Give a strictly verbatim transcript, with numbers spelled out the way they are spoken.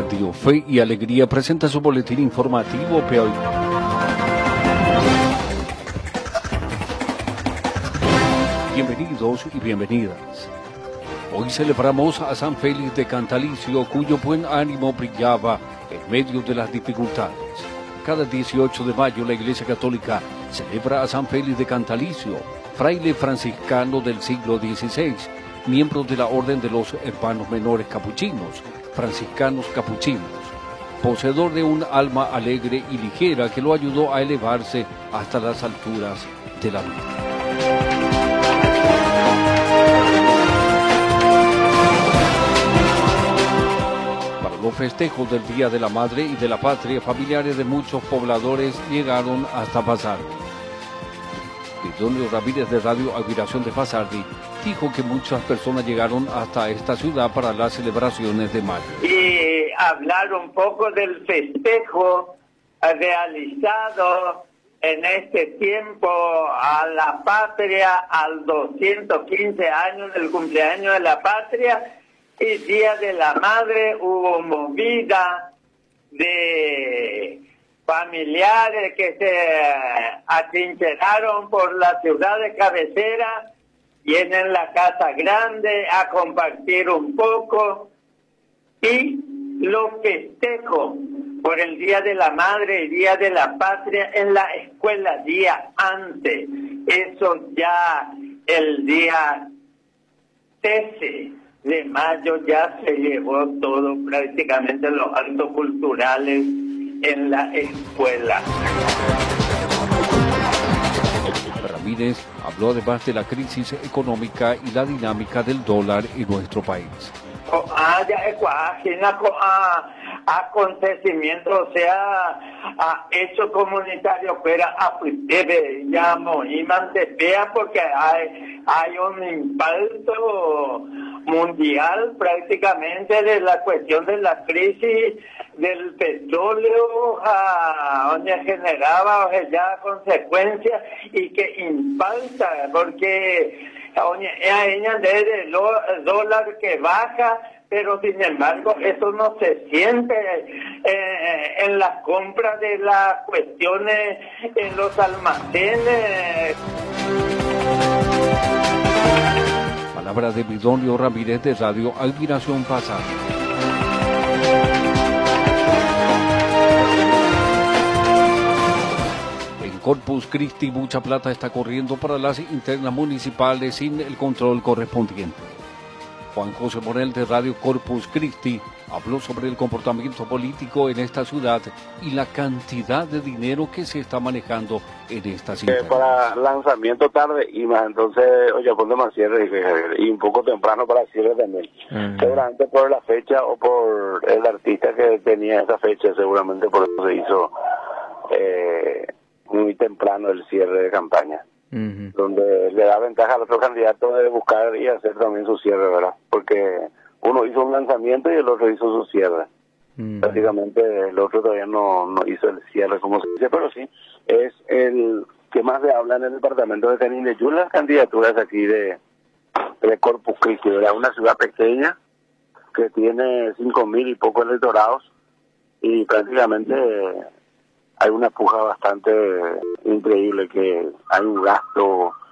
Radio Fe y Alegría presenta su boletín informativo Peoy. Bienvenidos y bienvenidas. Hoy celebramos a San Félix de Cantalicio, cuyo buen ánimo brillaba en medio de las dificultades. Cada dieciocho de mayo la Iglesia Católica celebra a San Félix de Cantalicio, fraile franciscano del siglo dieciséis, miembro de la Orden de los Hermanos Menores Capuchinos, franciscanos capuchinos, poseedor de un alma alegre y ligera que lo ayudó a elevarse hasta las alturas de la vida. Para los festejos del Día de la Madre y de la Patria, familiares de muchos pobladores llegaron hasta Fasardi. Vidonio Ramírez de Radio Admiración de Fasardi dijo que muchas personas llegaron hasta esta ciudad para las celebraciones de mayo. Y hablar un poco del festejo realizado en este tiempo a la patria, al doscientos quince años del cumpleaños de la patria y Día de la Madre. Hubo movida de familiares que se atrincheraron por la ciudad de cabecera, vienen la casa grande a compartir un poco, y los festejos por el Día de la Madre y Día de la Patria en la escuela día antes. Eso ya el día trece de mayo ya se llevó todo, prácticamente los actos culturales en la escuela. Ramírez habló además de la crisis económica y la dinámica del dólar en nuestro país. Acontecimiento, o sea, a hecho comunitario, pero a debe llamo y mantepea porque hay, hay un impacto mundial prácticamente de la cuestión de la crisis del petróleo, a, donde generaba o sea, ya consecuencias y que impacta porque hay de dólar que baja, pero sin embargo eso no se siente eh, en las compras de las cuestiones en los almacenes. Palabra de Vidonio Ramírez de Radio Admiración Fasardi. En Corpus Christi mucha plata está corriendo para las internas municipales sin el control correspondiente. Juan José Morel de Radio Corpus Christi habló sobre el comportamiento político en esta ciudad y la cantidad de dinero que se está manejando en esta ciudad. Eh, para lanzamiento tarde y más, entonces, oye, ponte más cierre y, y un poco temprano para cierre también. Uh-huh. Seguramente por la fecha o por el artista que tenía esa fecha, seguramente por eso se hizo eh, muy temprano el cierre de campaña. Uh-huh. Donde le da ventaja al otro candidato de buscar y hacer también su cierre, ¿verdad? Porque uno hizo un lanzamiento y el otro hizo su cierre. Uh-huh. Prácticamente el otro todavía no, no hizo el cierre, como se dice, pero sí, es el que más se habla en el departamento de Canindeyú, las candidaturas aquí de, de Corpus Christi, ¿verdad? Una ciudad pequeña que tiene cinco mil y pocos electorados y prácticamente hay una puja bastante increíble, que hay un gasto